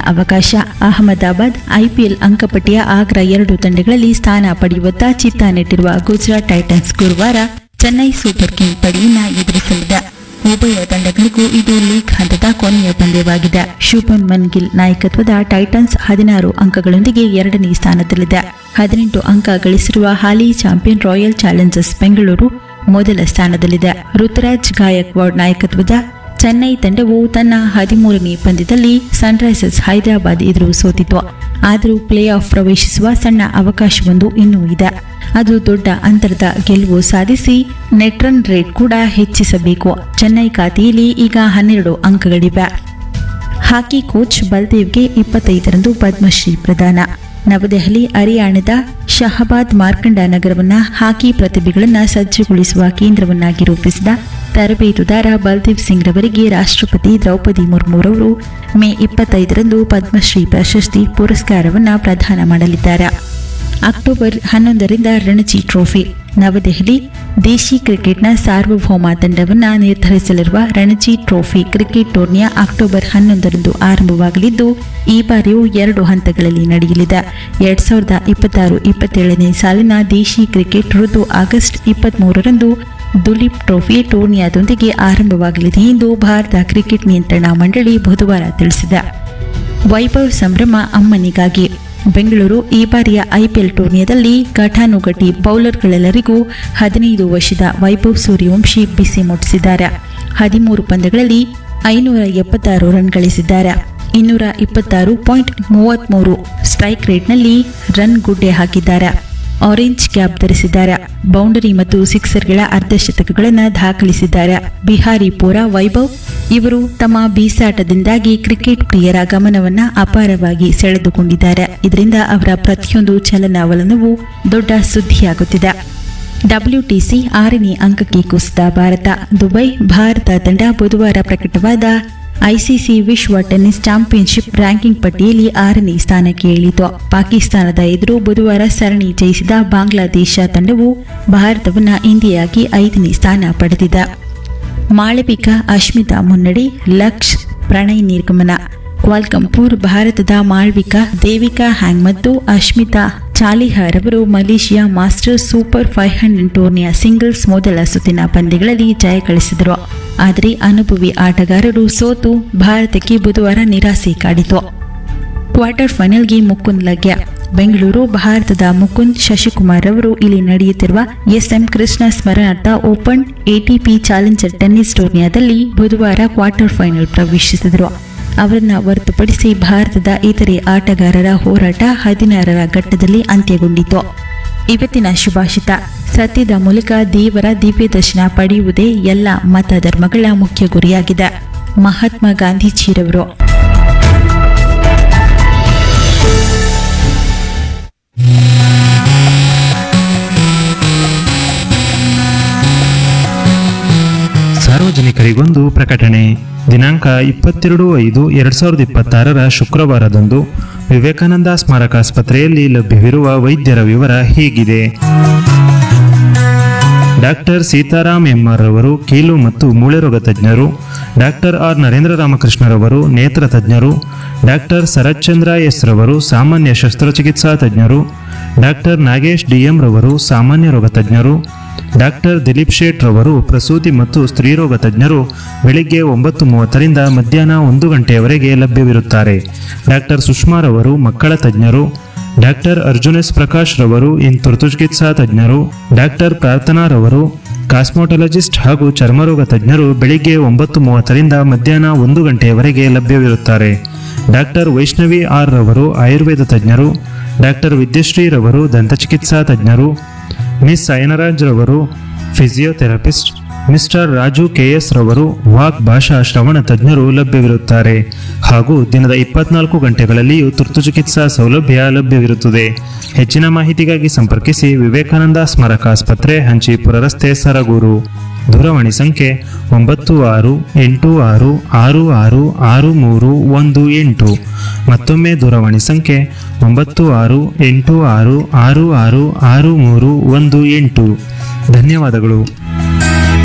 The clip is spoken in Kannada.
ಅವಕಾಶ. ಅಹಮದಾಬಾದ್ ಐಪಿಎಲ್ ಅಂಕಪಟ್ಟಿಯ ಅಗ್ರ 2 ತಂಡಗಳಲ್ಲಿ ಸ್ಥಾನ ಪಡೆಯುವತ್ತ ಚಿತ್ತ ನೆಟ್ಟಿರುವ ಗುಜರಾತ್ ಟೈಟನ್ಸ್ ಗುರುವಾರ ಚೆನ್ನೈ ಸೂಪರ್ ಕಿಂಗ್ ಪಡೆಯನ್ನ ಎದುರಿಸಲಿದೆ. ಉಭಯ ತಂಡಗಳಿಗೂ ಇದು ಲೀಗ್ ಹಂತದ ಕೊನೆಯ ಪಂದ್ಯವಾಗಿದೆ. ಶುಭ್ಮನ್ ಗಿಲ್ ನಾಯಕತ್ವದ ಟೈಟನ್ಸ್ 16 ಅಂಕಗಳೊಂದಿಗೆ 2ನೇ ಸ್ಥಾನದಲ್ಲಿದೆ. 18 ಅಂಕ ಗಳಿಸಿರುವ ಹಾಲಿ ಚಾಂಪಿಯನ್ ರಾಯಲ್ ಚಾಲೆಂಜರ್ಸ್ ಬೆಂಗಳೂರು ಮೊದಲ ಸ್ಥಾನದಲ್ಲಿದೆ. ಋತುರಾಜ್ ಗಾಯಕ್ವಾಡ್ ನಾಯಕತ್ವದ ಚೆನ್ನೈ ತಂಡವು ತನ್ನ 13ನೇ ಪಂದ್ಯದಲ್ಲಿ ಸನ್ರೈಸರ್ಸ್ ಹೈದರಾಬಾದ್ ಎದುರು ಸೋತಿತು. ಆದರೂ ಪ್ಲೇ ಆಫ್ ಪ್ರವೇಶಿಸುವ ಸಣ್ಣ ಅವಕಾಶವೊಂದು ಇನ್ನೂ ಇದೆ. ಅದು ದೊಡ್ಡ ಅಂತರದ ಗೆಲುವು ಸಾಧಿಸಿ ನೆಟ್ ರನ್ ರೇಟ್ ಕೂಡ ಹೆಚ್ಚಿಸಬೇಕು. ಚೆನ್ನೈ ಖಾತೆಯಲ್ಲಿ ಈಗ 12 ಅಂಕಗಳಿವೆ. ಹಾಕಿ ಕೋಚ್ ಬಲ್ದೇವ್ಗೆ 25ರಂದು ಪದ್ಮಶ್ರೀ ಪ್ರದಾನ. ನವದೆಹಲಿ ಹರಿಯಾಣದ ಶಹಬಾದ್ ಮಾರ್ಕಂಡ ನಗರವನ್ನ ಹಾಕಿ ಪ್ರತಿಭೆಗಳನ್ನು ಸಜ್ಜುಗೊಳಿಸುವ ಕೇಂದ್ರವನ್ನಾಗಿ ರೂಪಿಸಿದ ತರಬೇತುದಾರ ಬಲ್ದೇವ್ ಸಿಂಗ್ ರವರಿಗೆ ರಾಷ್ಟ್ರಪತಿ ದ್ರೌಪದಿ ಮುರ್ಮುರವರು ಮೇ 25ರಂದು ಪದ್ಮಶ್ರೀ ಪ್ರಶಸ್ತಿ ಪುರಸ್ಕಾರವನ್ನು ಪ್ರದಾನ ಮಾಡಲಿದ್ದಾರೆ. October 11ರಿಂದ Ranji trophy. ನವದೆಹಲಿ ದೇಶಿ ಕ್ರಿಕೆಟ್ನ ಸಾರ್ವಭೌಮ ತಂಡವನ್ನು ನಿರ್ಧರಿಸಲಿರುವ ರಣಜಿ ಟ್ರೋಫಿ ಕ್ರಿಕೆಟ್ ಟೂರ್ನಿಯ ಅಕ್ಟೋಬರ್ 11ರಂದು ಆರಂಭವಾಗಲಿದ್ದು ಈ ಬಾರಿಯೂ 2 ಹಂತಗಳಲ್ಲಿ ನಡೆಯಲಿದೆ. 2026-27ನೇ ಸಾಲಿನ ದೇಶಿ ಕ್ರಿಕೆಟ್ ಋತು ಆಗಸ್ಟ್ 23ರಂದು ದುಲೀಪ್ ಟ್ರೋಫಿ ಟೂರ್ನಿಯಾದೊಂದಿಗೆ ಆರಂಭವಾಗಲಿದೆ ಎಂದು ಭಾರತ ಕ್ರಿಕೆಟ್ ನಿಯಂತ್ರಣ ಮಂಡಳಿ ಬುಧವಾರ ತಿಳಿಸಿದೆ. ವೈಭವ್ ಸಂಭ್ರಮ ಅಮ್ಮನಿಗಾಗಿ. ಬೆಂಗಳೂರು ಈ ಬಾರಿಯ ಐಪಿಎಲ್ ಟೂರ್ನಿಯಲ್ಲಿ ಘಟಾನುಘಟಿ ಬೌಲರ್ಗಳೆಲ್ಲರಿಗೂ 15 ವರ್ಷದ ವೈಭವ್ ಸೂರ್ಯವಂಶಿ ಬಿಸಿ ಮುಟ್ಟಿಸಿದ್ದಾರೆ. 13 ಪಂದ್ಯಗಳಲ್ಲಿ 576 ರನ್ ಗಳಿಸಿದ್ದಾರೆ. 226.33 ಸ್ಟ್ರೈಕ್ ರೇಟ್ನಲ್ಲಿ ರನ್ ಗುಡ್ಡೆ ಹಾಕಿದ್ದಾರೆ. ಆರೆಂಜ್ ಕ್ಯಾಪ್ ಧರಿಸಿದ್ದಾರೆ. ಬೌಂಡರಿ ಮತ್ತು ಸಿಕ್ಸರ್ಗಳ ಅರ್ಧಶತಕಗಳನ್ನು ದಾಖಲಿಸಿದ್ದಾರೆ. ಬಿಹಾರಿ ಪೂರ ವೈಭವ್ ಇವರು ತಮ್ಮ ಬೀಸಾಟದಿಂದಾಗಿ ಕ್ರಿಕೆಟ್ ಪ್ರಿಯರ ಗಮನವನ್ನ ಅಪಾರವಾಗಿ ಸೆಳೆದುಕೊಂಡಿದ್ದಾರೆ. ಇದರಿಂದ ಅವರ ಪ್ರತಿಯೊಂದು ಚಲನವಲನವೂ ದೊಡ್ಡ ಸುದ್ದಿಯಾಗುತ್ತಿದೆ. WTC 6ನೇ ಅಂಕಕ್ಕೆ ಕುಸಿದ ಭಾರತ. ದುಬೈ. ಭಾರತ ತಂಡ ಬುಧವಾರ ಪ್ರಕಟವಾದ ಐಸಿಸಿ ವಿಶ್ವ ಟೆನ್ನಿಸ್ ಚಾಂಪಿಯನ್ಶಿಪ್ ರ್ಯಾಂಕಿಂಗ್ ಪಟ್ಟಿಯಲ್ಲಿ 6ನೇ ಸ್ಥಾನಕ್ಕೆ ಇಳಿಯಿತು. ಪಾಕಿಸ್ತಾನದ ಎದುರು ಬುಧವಾರ ಸರಣಿ ಜಯಿಸಿದ ಬಾಂಗ್ಲಾದೇಶ ತಂಡವು ಭಾರತವನ್ನು ಇಂಡಿಯಾಗಿ 5ನೇ ಸ್ಥಾನ ಪಡೆದಿದೆ. ಮಾಳವಿಕಾ ಅಶ್ಮಿತಾ ಮುನ್ನಡೆ, ಲಕ್ಷ್ ಪ್ರಣಯ್ ನಿರ್ಗಮನ. ಕ್ವಾಲ್ಕಂಪುರ್. ಭಾರತದ ಮಾಳ್ವಿಕಾ, ದೇವಿಕಾ ಹ್ಯಾಂಗ್ ಮತ್ತು ಅಶ್ಮಿತಾ ಚಾಲಿಹಾರ್ ಅವರು ಮಲೇಷಿಯಾ ಮಾಸ್ಟರ್ಸ್ ಸೂಪರ್ 500 ಟೂರ್ನಿಯ ಸಿಂಗಲ್ಸ್ ಮೊದಲ ಸುತ್ತಿನ ಪಂದ್ಯಗಳಲ್ಲಿ ಜಯ ಗಳಿಸಿದರು. ಆದರೆ ಅನುಭವಿ ಆಟಗಾರರು ಸೋತು ಭಾರತಕ್ಕೆ ಬುಧವಾರ ನಿರಾಸೆ ಕಾಡಿತು. ಕ್ವಾರ್ಟರ್ ಫೈನಲ್ಗೆ ಮುಕುಂದ್ ಲಗ್ಯ. ಬೆಂಗಳೂರು. ಭಾರತದ ಮುಕುಂದ್ ಶಶಿಕುಮಾರ್ ಅವರು ಇಲ್ಲಿ ನಡೆಯುತ್ತಿರುವ SM ಕೃಷ್ಣ ಸ್ಮರಣಾರ್ಥ ಓಪನ್ ATP ಚಾಲೆಂಜರ್ ಟೆನ್ನಿಸ್ ಟೂರ್ನಿಯಾದಲ್ಲಿ ಬುಧವಾರ ಕ್ವಾರ್ಟರ್ ಫೈನಲ್ ಪ್ರವೇಶಿಸಿದರು. ಅವರನ್ನು ಹೊರತುಪಡಿಸಿ ಭಾರತದ ಇತರೆ ಆಟಗಾರರ ಹೋರಾಟ 16ರ ಘಟ್ಟದಲ್ಲಿ ಅಂತ್ಯಗೊಂಡಿತು. ಇವತ್ತಿನ ಶುಭಾಷಿತ. ಸತ್ಯದ ಮೂಲಕ ದೇವರ ದಿವ್ಯ ದರ್ಶನ ಪಡೆಯುವುದೇ ಎಲ್ಲ ಮತ ಧರ್ಮಗಳ ಮುಖ್ಯ ಗುರಿಯಾಗಿದೆ. ಮಹಾತ್ಮ ಗಾಂಧೀಜಿರವರು. ಸಾರ್ವಜನಿಕರಿಗೊಂದು ಪ್ರಕಟಣೆ. ದಿನಾಂಕ 22/5/2026 ಶುಕ್ರವಾರದಂದು ವಿವೇಕಾನಂದ ಸ್ಮಾರಕಾಸ್ಪತ್ರೆಯಲ್ಲಿ ಲಭ್ಯವಿರುವ ವೈದ್ಯರ ವಿವರ ಹೀಗಿದೆ. ಡಾಕ್ಟರ್ ಸೀತಾರಾಮ್ ಎಂಆರ್ ರವರು ಕೀಲು ಮತ್ತು ಮೂಳೆ ರೋಗ ತಜ್ಞರು. ಡಾಕ್ಟರ್ ಆರ್ ನರೇಂದ್ರ ರಾಮಕೃಷ್ಣರವರು ನೇತ್ರ ತಜ್ಞರು. ಡಾಕ್ಟರ್ ಶರತ್ಚಂದ್ರ ಎಸ್ ರವರು ಸಾಮಾನ್ಯ ಶಸ್ತ್ರಚಿಕಿತ್ಸಾ ತಜ್ಞರು. ಡಾಕ್ಟರ್ ನಾಗೇಶ್ DM ರವರು ಸಾಮಾನ್ಯ ರೋಗ ತಜ್ಞರು. ಡಾಕ್ಟರ್ ದಿಲೀಪ್ ಶೇಟ್ ರವರು ಪ್ರಸೂತಿ ಮತ್ತು ಸ್ತ್ರೀರೋಗ ತಜ್ಞರು ಬೆಳಿಗ್ಗೆ 9:30ರಿಂದ ಮಧ್ಯಾಹ್ನ 1 ಗಂಟೆಯವರೆಗೆ ಲಭ್ಯವಿರುತ್ತಾರೆ. ಡಾಕ್ಟರ್ ಸುಷ್ಮಾರವರು ಮಕ್ಕಳ ತಜ್ಞರು. ಡಾಕ್ಟರ್ ಅರ್ಜುನ್ ಎಸ್ ಪ್ರಕಾಶ್ ರವರು ತುರ್ತು ಚಿಕಿತ್ಸಾ ತಜ್ಞರು. ಡಾಕ್ಟರ್ ಪ್ರಾರ್ಥನಾ ರವರು ಕಾಸ್ಮೋಟೊಲಜಿಸ್ಟ್ ಹಾಗೂ ಚರ್ಮರೋಗ ತಜ್ಞರು ಬೆಳಿಗ್ಗೆ 9:30ರಿಂದ ಮಧ್ಯಾಹ್ನ 1 ಗಂಟೆಯವರೆಗೆ ಲಭ್ಯವಿರುತ್ತಾರೆ. ಡಾಕ್ಟರ್ ವೈಷ್ಣವಿ ಆರ್ ರವರು ಆಯುರ್ವೇದ ತಜ್ಞರು. ಡಾಕ್ಟರ್ ವಿದ್ಯಶ್ರೀ ರವರು ದಂತಚಿಕಿತ್ಸಾ ತಜ್ಞರು. ಮಿಸ್ ಅಯನರಾಜ್ ರವರು ಫಿಸಿಯೋಥೆರಪಿಸ್ಟ್. ಮಿಸ್ಟರ್ ರಾಜು KS ರವರು ವಾಕ್ ಭಾಷಾ ಶ್ರವಣ ತಜ್ಞರು ಲಭ್ಯವಿರುತ್ತಾರೆ. ಹಾಗೂ ದಿನದ 24 ಗಂಟೆಗಳಲ್ಲಿಯೂ ತುರ್ತು ಚಿಕಿತ್ಸಾ ಸೌಲಭ್ಯ ಲಭ್ಯವಿರುತ್ತದೆ. ಹೆಚ್ಚಿನ ಮಾಹಿತಿಗಾಗಿ ಸಂಪರ್ಕಿಸಿ ವಿವೇಕಾನಂದ ಸ್ಮಾರಕ ಆಸ್ಪತ್ರೆ, ಹಂಚಿಪುರ ರಸ್ತೆ, ಸರಗೂರು. ದೂರವಾಣಿ ಸಂಖ್ಯೆ 9686666318. ಮತ್ತೊಮ್ಮೆ ದೂರವಾಣಿ ಸಂಖ್ಯೆ 9686666318. ಧನ್ಯವಾದಗಳು.